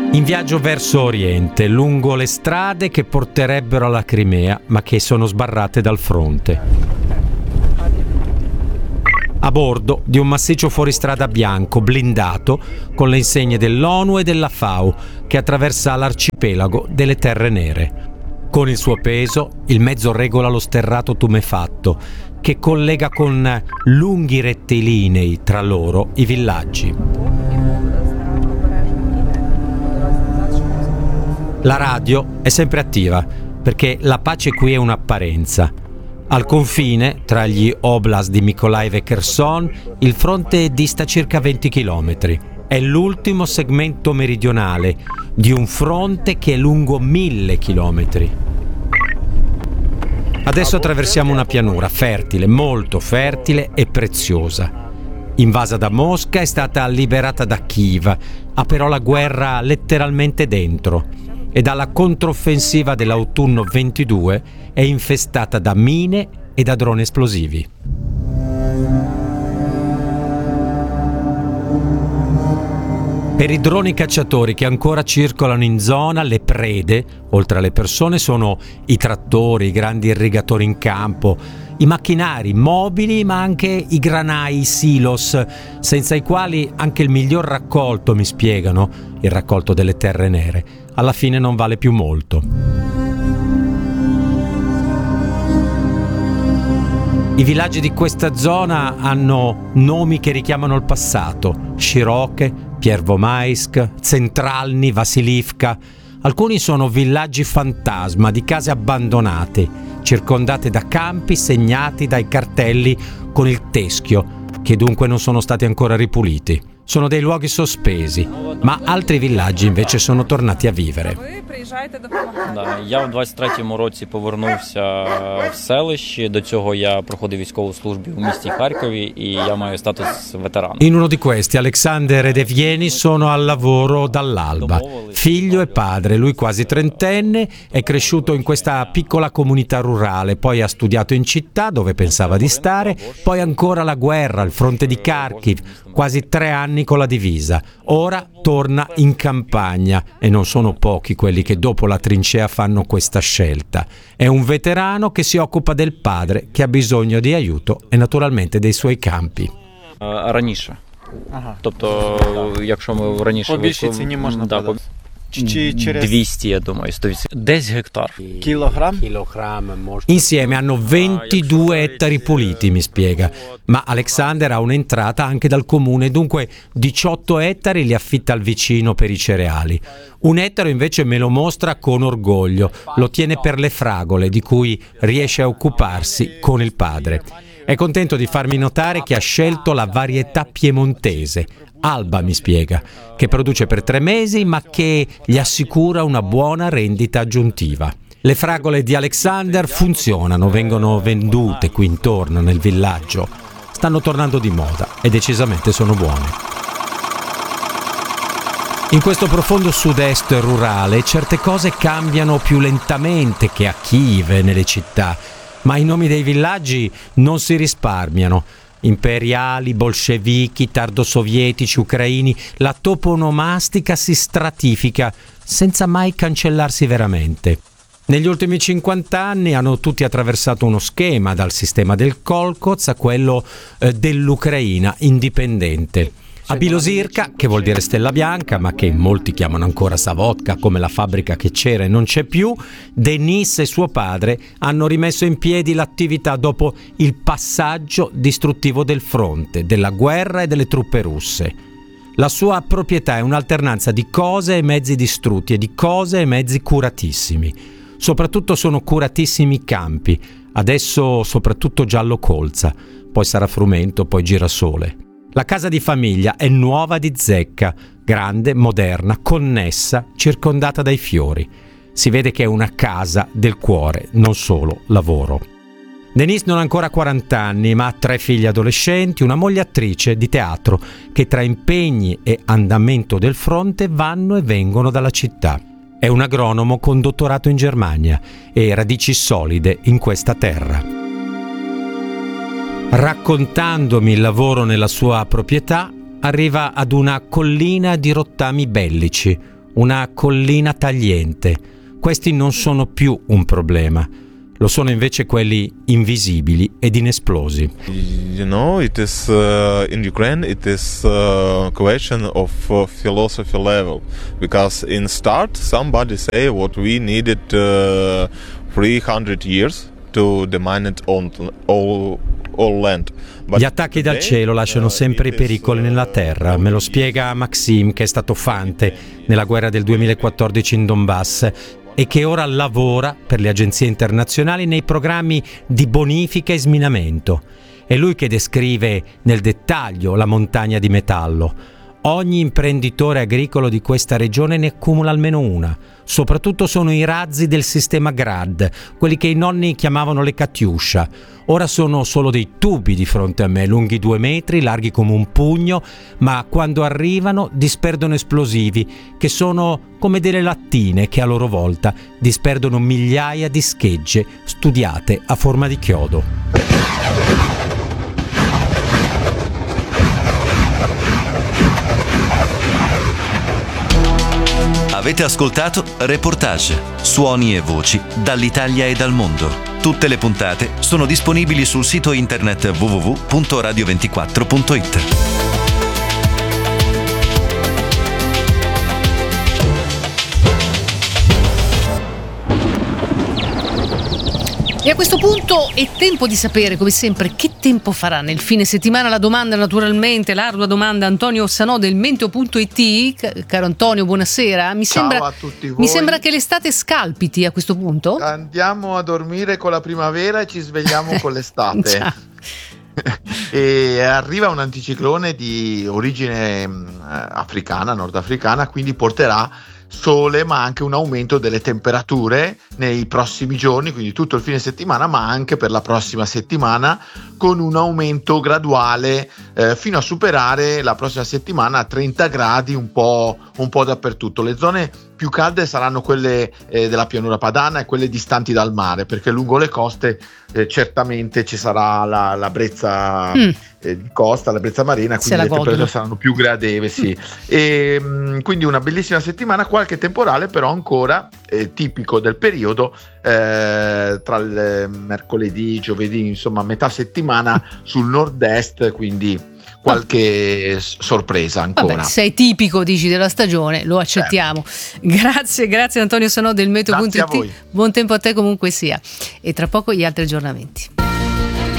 In viaggio verso Oriente, lungo le strade che porterebbero alla Crimea, ma che sono sbarrate dal fronte. A bordo di un massiccio fuoristrada bianco, blindato, con le insegne dell'ONU e della FAO, che attraversa l'arcipelago delle Terre Nere. Con il suo peso, il mezzo regola lo sterrato tumefatto, che collega con lunghi rettilinei tra loro i villaggi. La radio è sempre attiva, perché la pace qui è un'apparenza. Al confine, tra gli oblast di Mykolaiv e Kherson, il fronte dista circa 20 chilometri. È l'ultimo segmento meridionale di un fronte che è lungo 1000 chilometri. Adesso attraversiamo una pianura fertile, molto fertile e preziosa. Invasa da Mosca, è stata liberata da Kiev, ha però la guerra letteralmente dentro. E dalla controffensiva dell'autunno 22 è infestata da mine e da droni esplosivi. Per i droni cacciatori che ancora circolano in zona, le prede, oltre alle persone, sono i trattori, i grandi irrigatori in campo, i macchinari mobili, ma anche i granai, i silos, senza i quali anche il miglior raccolto, mi spiegano, il raccolto delle Terre Nere, alla fine non vale più molto. I villaggi di questa zona hanno nomi che richiamano il passato: Shiroke, Pervomaisk, Centralny, Vasilivka. Alcuni sono villaggi fantasma di case abbandonate, circondate da campi segnati dai cartelli con il teschio, che dunque non sono stati ancora ripuliti. Sono dei luoghi sospesi, ma altri villaggi invece sono tornati a vivere. Я в 23-му році повернувся в селище. До цього я проходив військову службу в місті Харкові і я маю статус ветерана. In uno di questi, Alexander ed Evgeny sono al lavoro dall'alba. Figlio e padre, lui quasi trentenne, è cresciuto in questa piccola comunità rurale, poi ha studiato in città dove pensava di stare, poi ancora la guerra, il fronte di Kharkiv, quasi 3 anni con la divisa. Ora torna in campagna e non sono pochi quelli che dopo la trincea fanno questa scelta. È un veterano che si occupa del padre che ha bisogno di aiuto e naturalmente dei suoi campi. Раніше. Тобто, якщо ми раніше... По більшій ціні можна продати. Чи через 200, я думаю, 100%. Десь гектар. кілограм? Insieme hanno 22 ettari puliti, mi spiega, ma Alexander ha un'entrata anche dal comune, dunque 18 ettari li affitta al vicino per i cereali. Un ettaro invece me lo mostra con orgoglio, lo tiene per le fragole di cui riesce a occuparsi con il padre. È contento di farmi notare che ha scelto la varietà piemontese, Alba, mi spiega, che produce per 3 mesi ma che gli assicura una buona rendita aggiuntiva. Le fragole di Alexander funzionano, vengono vendute qui intorno nel villaggio. Stanno tornando di moda e decisamente sono buone. In questo profondo sud-est rurale certe cose cambiano più lentamente che a Kiev e nelle città, ma i nomi dei villaggi non si risparmiano. Imperiali, bolscevichi, tardosovietici, ucraini, la toponomastica si stratifica senza mai cancellarsi veramente. Negli ultimi 50 anni hanno tutti attraversato uno schema, dal sistema del Kolkhoz a quello dell'Ucraina indipendente. A Bilozirka, che vuol dire stella bianca, ma che molti chiamano ancora Savotka, come la fabbrica che c'era e non c'è più, Denis e suo padre hanno rimesso in piedi l'attività dopo il passaggio distruttivo del fronte, della guerra e delle truppe russe. La sua proprietà è un'alternanza di cose e mezzi distrutti e di cose e mezzi curatissimi. Soprattutto sono curatissimi i campi, adesso soprattutto giallo colza, poi sarà frumento, poi girasole. La casa di famiglia è nuova di zecca, grande, moderna, connessa, circondata dai fiori. Si vede che è una casa del cuore, non solo lavoro. Denis non ha ancora 40 anni, ma ha 3 figli adolescenti, una moglie attrice di teatro che tra impegni e andamento del fronte vanno e vengono dalla città. È un agronomo con dottorato in Germania e radici solide in questa terra. Raccontandomi il lavoro nella sua proprietà, arriva ad una collina di rottami bellici, una collina tagliente. Questi non sono più un problema. Lo sono invece quelli invisibili ed inesplosi. You know, it is in Ukraine. It is a question of philosophy level, because in start somebody say what we needed 300 years to demine it on all land. Gli attacchi dal cielo lasciano sempre i pericoli nella terra. Me lo spiega Maxim, che è stato fante nella guerra del 2014 in Donbass e che ora lavora per le agenzie internazionali nei programmi di bonifica e sminamento. È lui che descrive nel dettaglio la montagna di metallo. Ogni imprenditore agricolo di questa regione ne accumula almeno una. Soprattutto sono i razzi del sistema Grad, quelli che i nonni chiamavano le Katyusha. Ora sono solo dei tubi di fronte a me, lunghi 2 metri, larghi come un pugno, ma quando arrivano disperdono esplosivi, che sono come delle lattine che a loro volta disperdono migliaia di schegge studiate a forma di chiodo. Avete ascoltato Reportage, suoni e voci dall'Italia e dal mondo. Tutte le puntate sono disponibili sul sito internet www.radio24.it. E a questo punto è tempo di sapere, come sempre, che tempo farà nel fine settimana. La domanda, naturalmente, l'ardua domanda. Antonio Ossanò del Meteo.it. Caro Antonio, buonasera. Ciao a tutti voi. Mi sembra che l'estate scalpiti a questo punto. Andiamo a dormire con la primavera e ci svegliamo con l'estate. E arriva un anticiclone di origine africana, nordafricana, quindi porterà sole ma anche un aumento delle temperature nei prossimi giorni, quindi tutto il fine settimana, ma anche per la prossima settimana, con un aumento graduale fino a superare la prossima settimana a 30 gradi un po' dappertutto. Le zone più calde saranno quelle della pianura padana e quelle distanti dal mare, perché lungo le coste certamente ci sarà la brezza di costa, la brezza marina, quindi le temperature saranno più gradevoli, sì. E quindi una bellissima settimana, qualche temporale però ancora tipico del periodo tra il mercoledì, giovedì, insomma metà settimana sul nord-est, quindi qualche sorpresa ancora. Vabbè, sei tipico, dici, della stagione, lo accettiamo. Grazie Antonio Ossanò del Meteo.it. Buon tempo a te comunque sia, e tra poco gli altri aggiornamenti.